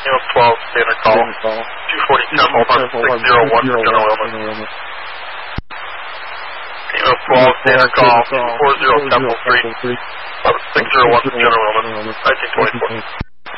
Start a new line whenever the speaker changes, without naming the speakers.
12, standard call. 240 Temple, 601 General Illness. 12, standard call. 240 Temple Street, 601 General Illness, 1924.